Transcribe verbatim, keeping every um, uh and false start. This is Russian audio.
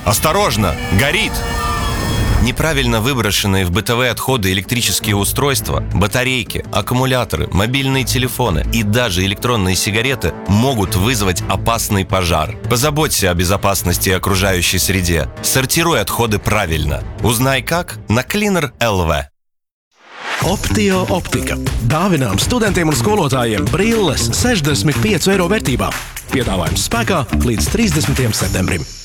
Осторожно! Горит! Неправильно выброшенные в бытовые отходы электрические устройства, батарейки, аккумуляторы, мобильные телефоны и даже электронные сигареты могут вызвать опасный пожар. Позаботься о безопасности окружающей среде. Сортируй отходы правильно. Узнай как на Cleaner точка эл ви. Optio optika. Dāvinām studentiem un skolotājiem brilles sešdesmit pieci eiro vērtībā. Piedāvājums spēkā līdz trīsdesmitajam septembrim.